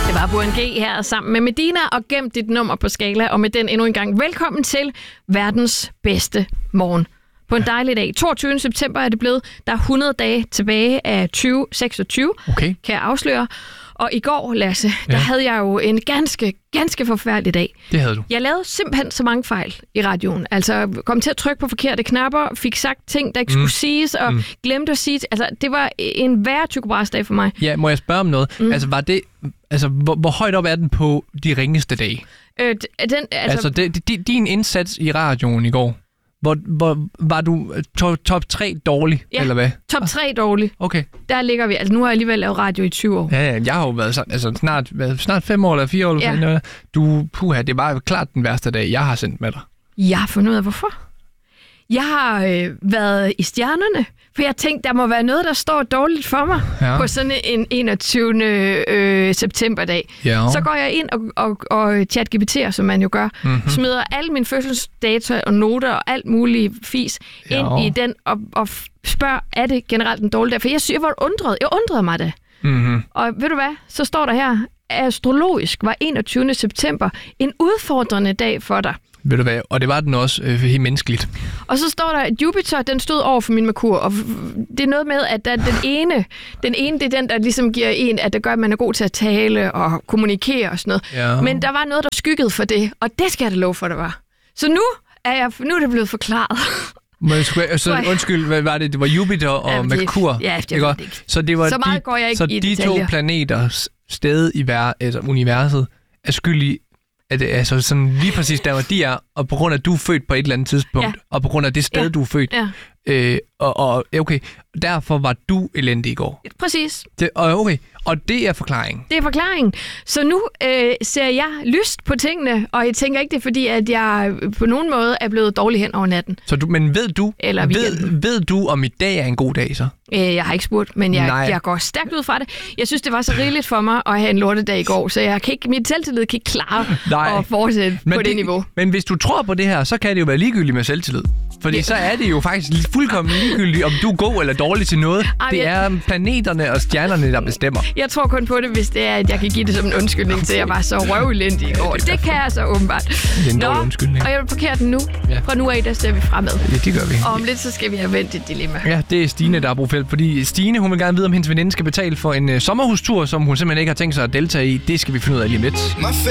Det var Burhan G her sammen med Medina og Gem dit nummer på skala. Og med den endnu en gang velkommen til verdens bedste morgen. På en dejlig dag. 22. september er det blevet. Der er 100 dage tilbage af 2026, kan jeg afsløre. Og i går, Lasse, der havde jeg jo en ganske forfærdelig dag. Det havde du. Jeg lavede simpelthen så mange fejl i radioen. Altså kom til at trykke på forkerte knapper, fik sagt ting, der ikke skulle siges, og glemte at sige... Altså, det var en værre tykobrasdag for mig. Ja, må jeg spørge om noget? Altså, var det... Altså, hvor højt op er den på de ringeste dage? Din indsats i radioen i går, hvor var du top 3 dårlig, eller hvad? Top 3 dårlig. Okay. Der ligger vi. Altså, nu har jeg alligevel lavet radio i 20 år. Ja, jeg har jo været snart 5 år eller 4 år. Eller noget. Det var klart den værste dag, jeg har sendt med dig. Jeg har fundet ud af, hvorfor. Jeg har været i stjernerne, for jeg tænkte, der må være noget, der står dårligt for mig på sådan en 21. Septemberdag. Ja. Så går jeg ind og ChatGPT'er, som man jo gør, smider alle mine fødselsdata og noter og alt muligt fis ind i den og spørger, er det generelt en dårlig dag? For jeg var undret. Jeg undrede mig det. Og ved du hvad? Så står der her, astrologisk var 21. september en udfordrende dag for dig. Ved du hvad? Og det var den også helt menneskeligt. Og så står der, at Jupiter, den stod over for min Merkur, og det er noget med, at der den ene, det er den, der ligesom giver en, at det gør, at man er god til at tale og kommunikere og sådan noget. Ja. Men der var noget, der skyggede for det, og det skal jeg da love for, det var. Så nu er det blevet forklaret. Undskyld, hvad var det? Det var Jupiter og Merkur. Ja, det var det ikke. Så det var så meget går jeg ikke i detaljer. Så de 2 planeters sted i universet er skyldige, at altså sådan lige præcis der, hvor de er, og på grund af, at du er født på et eller andet tidspunkt, og på grund af det sted, du er født. Ja. Derfor var du elendig i går. Præcis. Og det er forklaringen. Det er forklaringen. Så nu ser jeg lyst på tingene, og jeg tænker ikke, det er fordi, at jeg på nogen måde er blevet dårlig hen over natten. Men ved du, om i dag er en god dag så? Jeg har ikke spurgt, men jeg går stærkt ud fra det. Jeg synes, det var så rigeligt for mig at have en lortedag i går, så mit selvtillid kan ikke klare at fortsætte på det niveau. Men hvis du tror på det her, så kan det jo være ligegyldigt med selvtillid. Fordi så er det jo faktisk fuldkommen ligegyldigt, om du er god eller dårlig til noget. Det er planeterne og stjernerne, der bestemmer. Jeg tror kun på det, hvis det er, at jeg kan give det som en undskyldning til, at jeg var så røvelendig i går. Det kan jeg så åbenbart. Det er en dårlig undskyldning. Og jeg vil parkere den nu. Ja. Fra nu af, der ser vi fremad. Ja, det gør vi. Og om lidt, så skal vi have vendt et dilemma. Ja, det er Stine, der har brug for hjælp. Fordi Stine, hun vil gerne vide, om hendes veninde skal betale for en sommerhustur, som hun simpelthen ikke har tænkt sig at deltage i. Det skal vi finde ud af lige om lidt.